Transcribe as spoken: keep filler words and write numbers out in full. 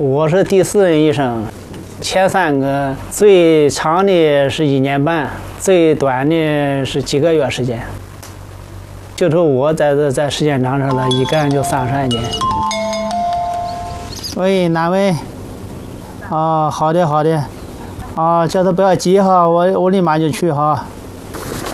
我是第四任医生，前三个最长的是一年半，最短的是几个月时间。就说我在这在时间长上了，一干就三十二年。喂，哪位？哦，好的好的，哦，叫他不要急哈，我我立马就去哈。